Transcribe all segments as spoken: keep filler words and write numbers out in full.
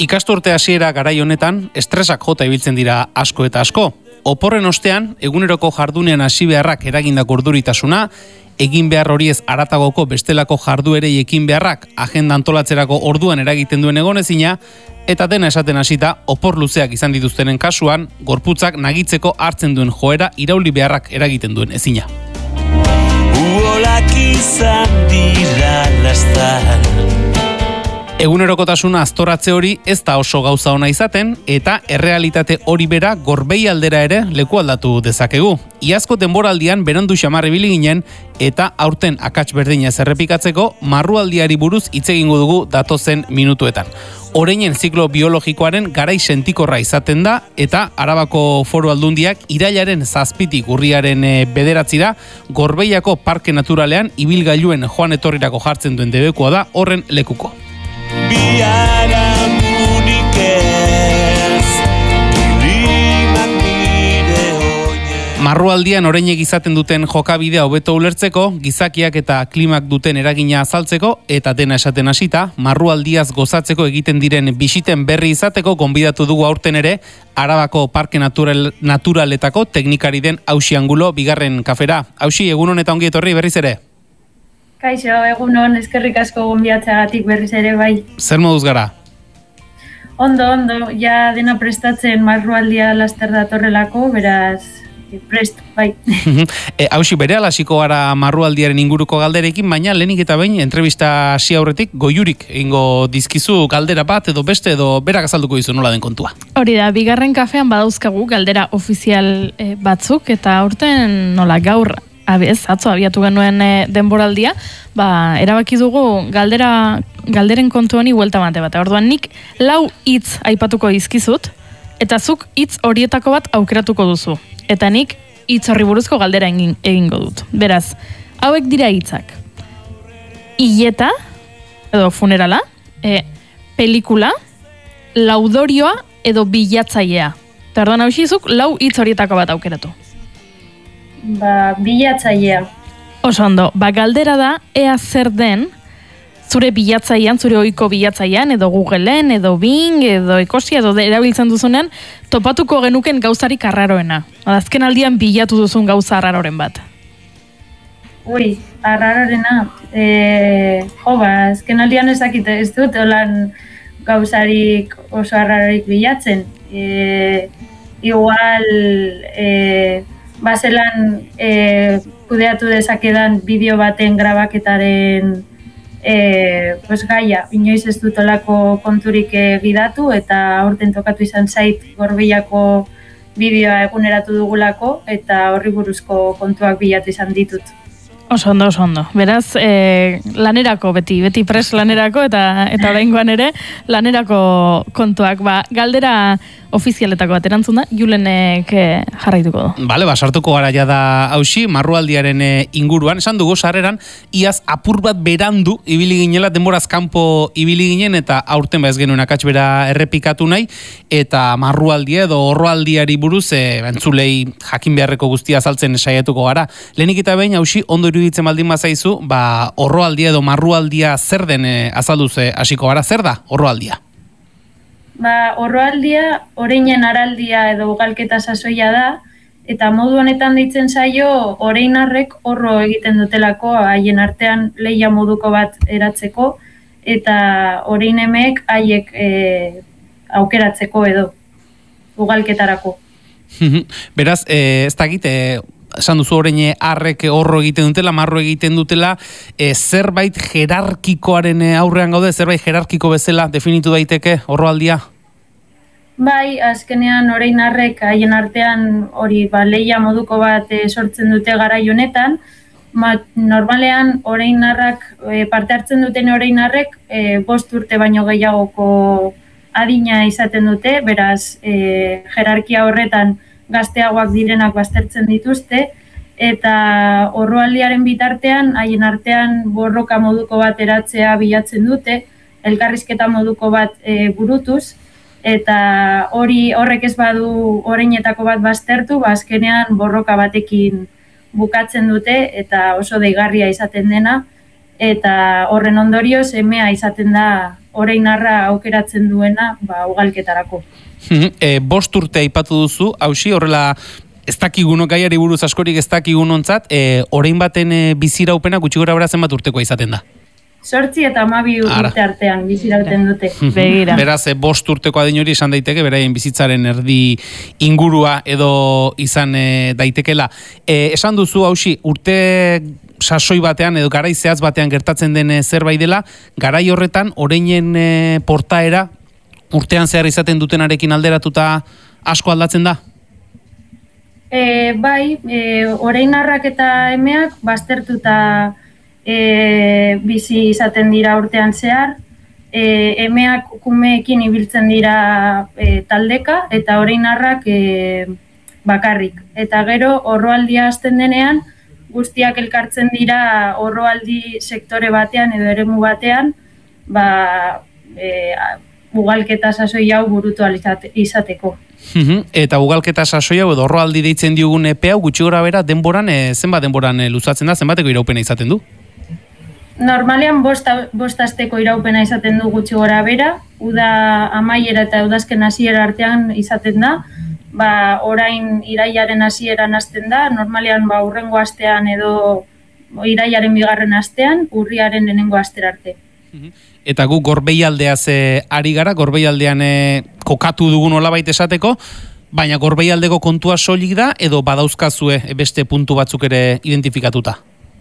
Ikasturte hasiera garai honetan, estresak jota ibiltzen dira asko eta asko. Oporren ostean, eguneroko jardunean hasi beharrak eragindako urduritasuna, egin behar horiez aratagoko bestelako jarduerei ekin beharrak agenda antolatzerako orduan eragiten duen egonezina, eta dena esaten hasita opor luzeak izan dituztenen kasuan, gorputzak nagitzeko hartzen duen joera irauli beharrak eragiten duen ezina. Uolak izan dira lastar. Egunerokotasuna aztoratze hori ez da oso gauza ona izaten, eta errealitate hori bera gorbei aldera ere leku aldatu dezakegu. Iazko denboraldian berandu xamar ibili ginen, eta aurten akats berdina ez errepikatzeko marrualdiari buruz hitz egingo dugu datozen minutuetan. Oreinen ziklo biologikoaren garai sentikorra izaten da, eta Arabako Foru Aldundiak irailaren zazpitik urriaren bederatzira Gorbeiako Parke Naturalean ibilgailuen joan etorrirako jartzen duen debekua da horren lekuko. Marrualdian oreinek izaten duten jokabidea hobeto ulertzeko, gizakiak eta klimak duten eragina azaltzeko, eta dena esaten hasita, marrualdiaz gozatzeko egiten diren bisiten berri izateko gonbidatu dugu aurten ere, Arabako Parke Natural, Naturaletako teknikari den Auxi Angulo bigarren kafera. Auxi, egun honetan ongi etorri berriz ere? Kaixo, egunon, eskerrik asko gonbidatzeagatik berriz ere bai. Zer moduz gara? Ondo, ondo, ja dena prestatzen marrualdia laster datorrelako, beraz, prest, bai. e, Hauxi, bere alasiko gara marrualdiaren inguruko galderekin, baina lehenik eta behin, entrevista hasi aurretik, goiurik egingo dizkizu galdera bat edo beste edo berak azalduko dizu nola den kontua. Hori da, bigarren kafean badauzkagu galdera ofizial e, batzuk, eta aurten nola gaur, Abez, atzo abiatu genuen e, denboraldia, ba, erabaki dugu galdera, galderen kontu honi huelta mate bat. Orduan nik lau hitz aipatuko dizkizut, eta zuk hitz horietako bat aukeratuko duzu. Eta nik hitz horri buruzko galdera egin, egingo dut. Beraz, hauek dira hitzak. Ileta, edo funerala, e, pelikula, laudorioa edo bilatzailea. Eta orduan hausizuk lau hitz horietako bat aukeratu. Ba, bilatzailea. Oso ondo, ba, galdera da, ea zer den, zure bilatzailean, zure ohiko bilatzailean, edo Googleen, edo Bing, edo Ecosia, edo erabiltzen duzunean, topatuko genuken gauzarik arraroena. Azken aldian bilatu duzun gauza arraroren bat. Ui, arrarorena. E, jo, ba, azken aldian ezakite ez dut, holan gauzarik oso arrarorik bilatzen. E, igual, e, bazelan e, kudeatu dezakedan bideo baten grabaketaren e, pues, gaia, inoiz ez dutolako konturik gidatu, eta aurten tokatu izan zait Gorbeiako bideoa eguneratu dugulako, eta horri buruzko kontuak bilatu izan ditut. Oso ondo, oso ondo. Beraz, e, lanerako beti, beti pres lanerako, eta eta oraingoan ere lanerako kontuak. Ba, galdera ofizialetako bat erantzun da, Julenek jarraituko du. Bale, ba, sartuko gara ja da Auxi, marrualdiaren inguruan. Esan dugu, sarreran, iaz apur bat berandu ibili ginela, denboraz kanpo ibili ginen, eta aurten ba ez genuen akats bera errepikatu nahi, eta marrualdia edo horroaldiari buruz, e, entzulei jakin beharreko guztia azaltzen saiatuko gara. Lehenik eta behin, Auxi, ondo iruditzen baldin bazaizu, ba, horroaldia edo marrualdia zer den e, azalduz hasiko gara, zer da horroaldia? Ba, horroaldia, oreinen araldia edo ugalketa sasoia da, eta modu honetan deitzen zaio, oreinarrek horro egiten dutelako, haien artean lehia moduko bat eratzeko, eta oreinemek haiek e, aukeratzeko edo, ugalketarako. Beraz, e, ez dakit, e, esan duzu oreine arrek horro egiten dutela, marro egiten dutela, e, zerbait jerarkikoaren aurrean gaude, zerbait jerarkiko bezala definitu daiteke horroaldia? Bai, azkenean oreinarrek haien artean hori ba, lehia moduko bat e, sortzen dute garai honetan, ma, normalean oreinarrak, e, parte hartzen duten oreinarrek e, bost urte baino gehiagoko adina izaten dute, beraz e, jerarkia horretan gazteagoak direnak baztertzen dituzte, eta horroaldiaren bitartean, haien artean borroka moduko bat eratzea bilatzen dute, elkarrizketa moduko bat e, burutuz, eta hori horrek ez badu oreinetako bat baztertu, ba azkenean borroka batekin bukatzen dute, eta oso deigarria izaten dena, eta horren ondorioz emea izaten da oreinarra aukeratzen duena ba, ugalketarako. e, bost urte aipatu duzu, hausi horrela ez dakigunok gaiari buruz askorik ez dakigunontzat, e, orain baten e, biziraupena gutxi gora bera zenbat urtekoa izaten da? Sortzi eta hamabi urte artean bizirauten dute. Begira. Beraz, e, bost urteko adin hori esan daiteke, beraien bizitzaren erdi ingurua edo izan e, daitekela. E, esan duzu, hausi, urte sasoi batean edo garai zehatz batean gertatzen den e, zerbait dela, garai horretan oreinen e, portaera urtean zehar izaten dutenarekin alderatuta asko aldatzen da? E, bai, e, oreinarrak eta emeak baztertuta e, bizi izaten dira urtean zehar, e, emeak kumeekin ibiltzen dira e, taldeka eta oreinarrak e, bakarrik. Eta gero orroaldia hasten denean guztiak elkartzen dira orroaldi sektore batean edo eremu batean, ba, e, ugalketa sasoi hau burutu izateko. Eta ugalketa sasoi hau edo orroaldi deitzen diogun epe hau gutxi gora bera denboran, e, zenbat denboran e, luzatzen da, zenbateko iraupena izaten du? Normalean bosta, bostazteko iraupena izaten du gutxi gora bera, uda amaiera eta udazken hasiera artean izaten da, ba, orain irailaren hasieran hasten da, normalean ba, urrengo astean edo irailaren bigarren astean, urriaren lehenengo astera arte. Eta gu gorbeialdeaz e, ari gara, gorbeialdean e, kokatu dugun olabait esateko, baina gorbeialdeko kontua soilik da edo badauzkazue beste puntu batzuk ere identifikatuta?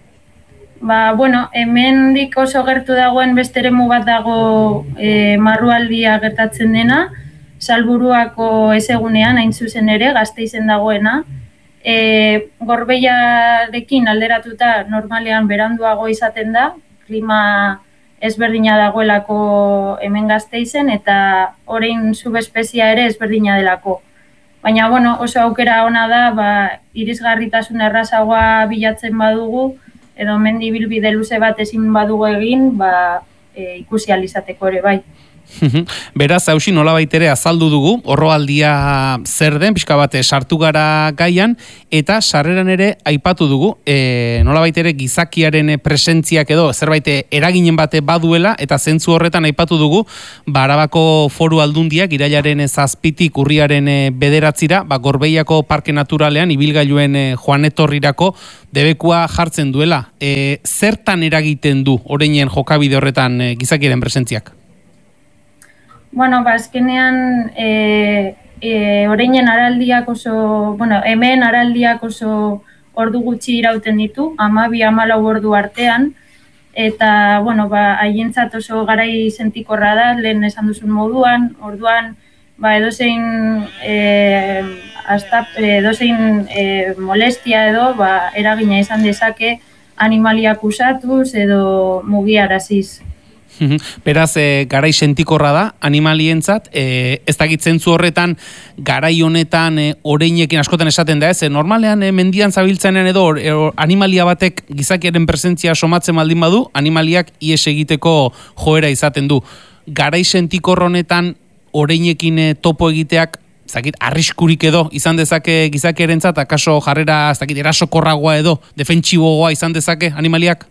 Ba, bueno, hemendik oso gertu dagoen beste eremu bat dago e, marrualdia gertatzen dena, Salburuako ezegunean, hain zuzen ere, Gasteizen dagoena. E, gorbeiarekin alderatuta normalean beranduago izaten da, klima ezberdina dagoelako hemen Gasteizen eta orain subespezia ere ezberdina delako. Baina bueno, oso aukera ona da, ba, irisgarritasun errazagoa bilatzen badugu edo mendi bilbide luze bat ezin badugu egin, ba, e, ikusi ahal izateko ere bai. Beraz, hausi nolabait ere azaldu dugu, orroaldia zer den, pixka bate sartu gara gaian, eta sarreran ere aipatu dugu, e, nolabait ere gizakiaren presentziak edo zerbait eraginen bate baduela, eta zentzu horretan aipatu dugu, ba, Arabako Foru Aldundiak irailaren zazpitik urriaren bederatzira, ba, Gorbeiako Parke Naturalean ibilgailuen joan etorrirako debekua jartzen duela. E, zertan eragiten du orainen jokabide horretan e, gizakiaren presentziak? Bueno, ba, azkenean e, e, orainen araldiak oso, bueno, hemen araldiak oso ordu gutxi irauten ditu, hamabi hamalau ordu artean, eta, bueno, ba, haientzat oso garai sentikorra da, lehen esan duzun moduan, orduan, ba, edozein, e, hasta, edozein e, molestia edo, ba, eragina izan dezake animaliak usatuz edo mugiaraziz. Beraz, e, garai sentikorra da, animalientzat, e, ez dakitzen zu horretan, garai honetan e, oreinekin askotan esaten da ez, e, normalean e, mendian zabiltzenean edo or, e, animalia batek gizakiaren presentzia somatzen baldin badu, animaliak ies egiteko joera izaten du. Garai sentikor honetan oreinekin e, topo egiteak, zakit, arriskurik edo izan dezake gizakiarentzat, akaso jarrera, zakit, erasokorragoa edo, defentsibogoa izan dezake animaliak?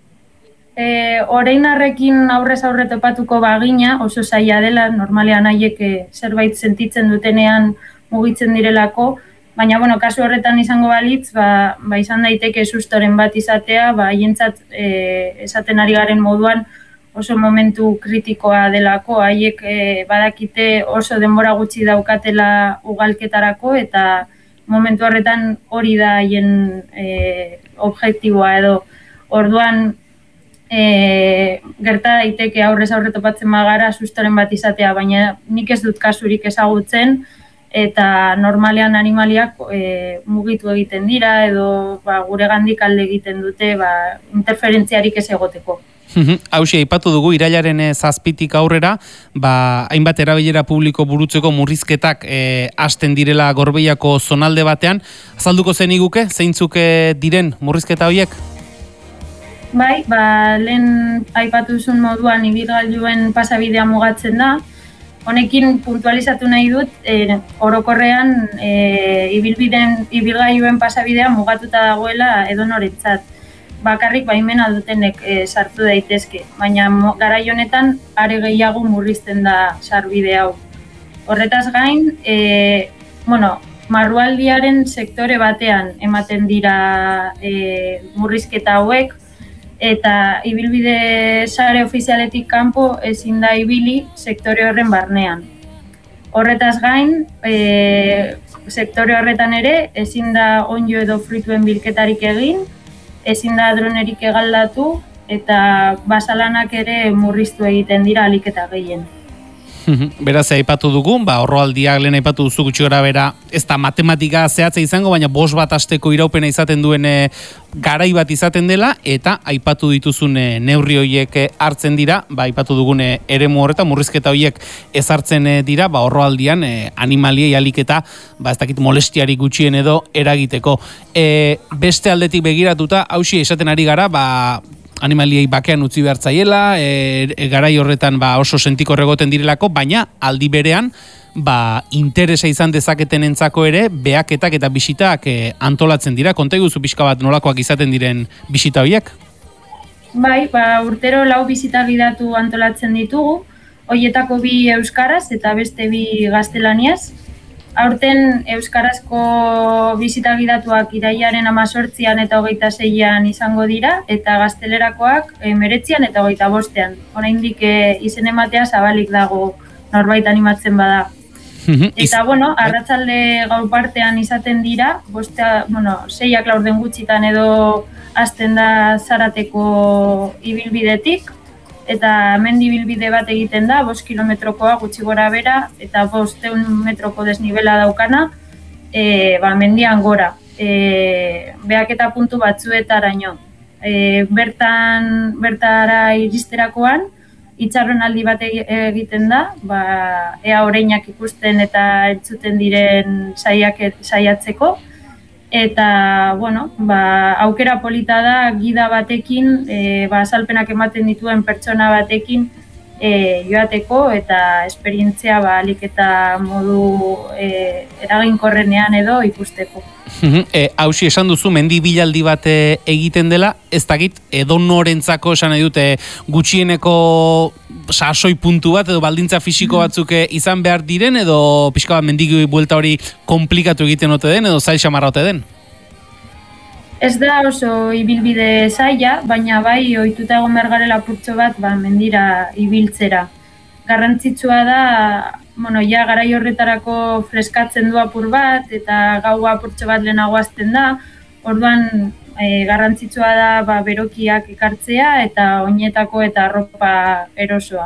E, oreinarrekin aurrez aurre topatuko bagina, oso zaila dela, normalean haiek zerbait sentitzen dutenean mugitzen direlako, baina, bueno, kasu horretan izango balitz, ba, ba izan daiteke sustoren bat izatea, ba, haientzat e, esaten ari garen moduan oso momentu kritikoa delako, haiek e, badakite oso denbora gutxi daukatela ugalketarako, eta momentu horretan hori da haien e, objektiboa edo, orduan, E, gerta daiteke aurrez aurre topatzen magara sustoren bat izatea, baina nik ez dut kasurik ezagutzen eta normalean animaliak e, mugitu egiten dira edo ba, gure gandik alde egiten dute ba, interferentziarik ez egoteko. Hauxe, aipatu dugu irailaren zazpitik aurrera, ba, hainbat erabilera publiko burutzeko murrizketak e, hasten direla Gorbeiako zonalde batean. Azalduko zeniguke, zeintzuk diren murrizketa horiek? Bai, ba, lehen aipatu zuen moduan ibilgailuen pasabidea mugatzen da. Honekin puntualizatu nahi dut, e, orokorrean e, ibilbiden, ibilgailuen pasabidea mugatuta dagoela edonorentzat. bakarrik baimena dutenek e, sartu daitezke, baina garai honetan are gehiago murrizten da sarbide hau. Horretaz gain, e, bueno, marrualdiaren sektore batean ematen dira e, murrizketa hauek, eta ibilbide sare ofizialetik kanpo ezin da ibili sektore horren barnean. Horretaz gain, e, sektore horretan ere ezin da onjo edo frituen bilketarik egin, ezin da dronerik egaldatu eta basalanak ere murriztu egiten dira ahalik eta gehien. Beraz, aipatu dugu, ba, horroaldiak lehen aipatu duzu gutxi gora bera, ez da matematika zehatza izango, baina bost bat asteko iraupena izaten duen e, garai bat izaten dela, eta aipatu dituzun e, neurri horiek e, hartzen dira, ba, aipatu dugun e, eremu horretan, murrizketa horiek ezartzen e, dira, ba, horroaldian e, animaliei alik eta, ba, ez dakit molestiari gutxien edo eragiteko. E, beste aldetik begiratuta, hausi esaten ari gara, ba, animaliei bakean utzi behar zaiela, e, e, garai horretan ba, oso sentiko regoten direlako, baina aldi berean ba, interesa izan dezaketen entzako ere, behaketak eta bisitak e, antolatzen dira. Konta iguzu pixka bat nolakoak izaten diren bisita horiek? Bai, ba, urtero lau bisita gidatu antolatzen ditugu, horietako bi euskaraz eta beste bi gaztelaniaz. Aurten euskarazko bisita gidatuak irailaren hemezortzian eta hogeita seian izango dira, eta gaztelerakoak hemeretzian eta hogeita bostean. Oraindik e, izen ematea zabalik dago norbait animatzen bada. Eta, bueno, arratzalde gaur partean izaten dira, bostea, bueno, seiak laurden gutxitan edo hasten da Zarateko ibilbidetik, eta mendi ibilbide bat egiten da, bost kilometrokoa gutxi gora bera, eta bosteun metroko desnibela daukana, e, ba, mendian gora, e, behaketa puntu batzuetaraino. E, bertan, bertara iristerakoan, itxarronaldi bat egiten da, ba, ea oreinak ikusten eta entzuten diren saiak, saiatzeko, eta, bueno, ba, aukera polita da gida batekin, e, ba, azalpenak ematen dituen pertsona batekin e, joateko eta esperientzia ba, alik eta modu e, eraginkorrenean edo ikusteko. E, hausi esan duzu, mendi bilaldi bat egiten dela, ez dakit edonorentzako esan nahi dute gutxieneko sasoi puntu bat edo baldintza fisiko batzuk izan behar diren edo pixka bat mendigi buelta hori komplikatu egiten ote den edo zail xamarra ote den? Ez da oso ibilbide zaila, baina bai ohituta egon behar garela apurtxo bat ba, mendira ibiltzera. Garrantzitsua da, bueno, ja garai horretarako freskatzen du apur bat eta gaua apurtxo bat lehenago hasten da, orduan e, garrantzitsua da ba, berokiak ekartzea eta oinetako eta arropa erosoa.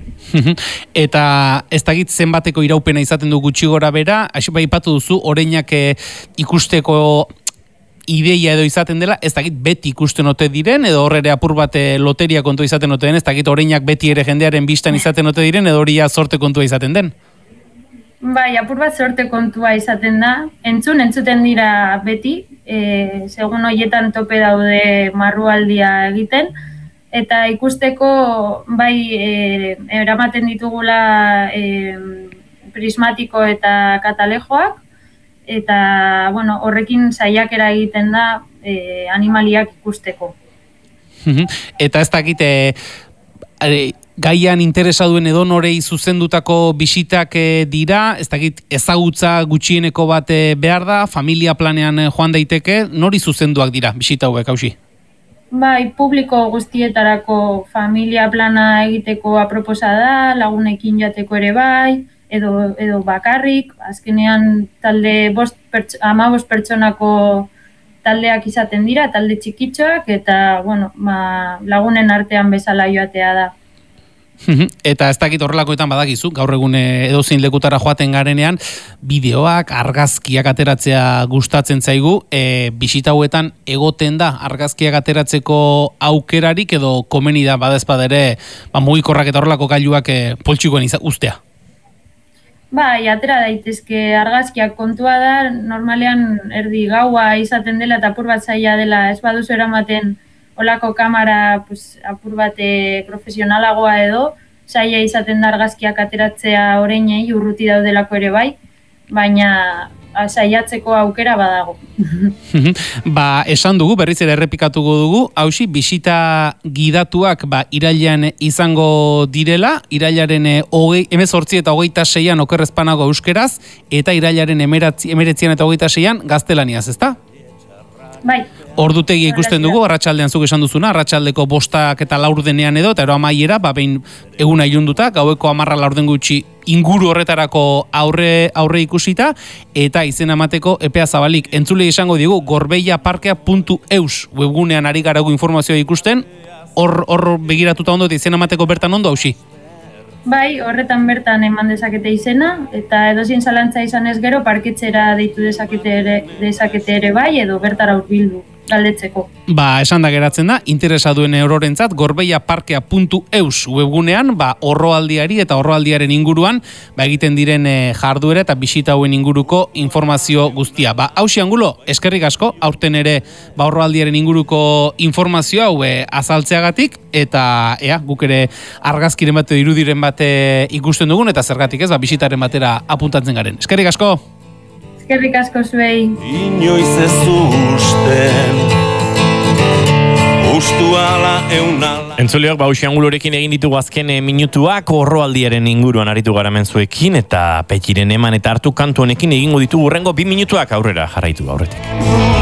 Eta ez dakit zenbateko iraupena izaten du gutxi gora bera, bai aipatu duzu, oreinak e, ikusteko ideia edo izaten dela, ez dakit beti ikusten ote diren, edo horre apur bat loteria kontua izaten ote den, ez dakit oreinak beti ere jendearen bistan izaten ote diren, edo horia sorte kontua izaten den? Bai, apur bat sorte kontua izaten da, entzun, entzuten dira beti, e, segun horietan tope daude marrualdia egiten, eta ikusteko bai e, eramaten ditugula e, prismatiko eta katalejoak, eta bueno, horrekin saiakera egiten da e, animaliak ikusteko. Eta ez dakit e, gaian interesa duen edonorei zuzendutako bisitak e, dira, ez dakit ezagutza gutxieneko bat e, behar da, familia planean e, joan daiteke, nori zuzenduak dira bisita hauek, hausi? Bai, publiko guztietarako familia plana egiteko aproposa da, lagunekin joateko ere bai, edo, edo bakarrik, azkenean talde bost pertso, ama bost pertsonako taldeak izaten dira, talde txikitxoak, eta bueno, ma, lagunen artean bezala joatea da. Eta ez dakit horrelakoetan badakizu, gaur egun edozein lekutara joaten garenean, bideoak, argazkiak ateratzea gustatzen zaigu, e, bisita hauetan egoten da argazkiak ateratzeko aukerarik edo komeni da badezpada ere, ba, mugikorrak eta horrelako gailuak e, poltsikoen ustea. Bai, atera daitezke argazkiak kontua da, normalean erdi gaua izaten dela eta apur bat zaila dela, ez baduzu eramaten olako kamera pues, apur bat profesionalagoa edo, zaila izaten da argazkiak ateratzea oreinei urruti daudelako ere bai, baina saiatzeko aukera badago. Ba, esan dugu, berriz ere errepikatuko dugu, hausi, bisita gidatuak ba, irailean izango direla, irailaren hemezortzi eta hogeita seian okerrezpanago euskeraz, eta irailaren emeretzian eta hogeita seian gaztelaniaz, ezta? Bai. Ordutegia ikusten dugu, arratsaldean zuk esan duzuna, arratsaldeko bostak eta laurdenean edo, eta ero amaiera, ba, behin eguna ilunduta, gaueko amarra laurden gutxi inguru horretarako aurre aurre ikusita, eta izen emateko epea zabalik. Entzulei esango digu, gorbeiaparkea puntu eus webgunean ari garagu informazioa ikusten, hor, hor begiratuta ondo eta izen emateko bertan ondo, hausi? Bai, horretan bertan eman dezakete izena, eta edozin zalantza izan ez gero, parketzera deitu dezakete ere, dezakete ere bai, edo bertara hurbildu galdetzeko. Ba, esan da geratzen da, interesa duen eurorentzat, gorbeiaparkea puntu eus webgunean, ba, orroaldiari eta orroaldiaren inguruan, ba, egiten diren e, jarduera eta bisita hauen inguruko informazio guztia. Ba, hausi angulo, eskerrik asko, aurten ere, ba, orroaldiaren inguruko informazio hau e, azaltzeagatik, eta, ea, guk ere argazkiren bate, irudiren bate ikusten dugun, eta zergatik ez, ba, bisitaren batera apuntatzen garen. Eskerrik asko! Eskerrik asko zuei. Inoiz ez usten ustu ala eunala. Entzuleok, ba, usiangulorekin egin ditugu azken minutuak orroaldiaren inguruan aritu gara menzuekin, eta petiren eman eta hartu kantu honekin egingo ditugu urrengo bi minutuak aurrera jarraitu aurretik.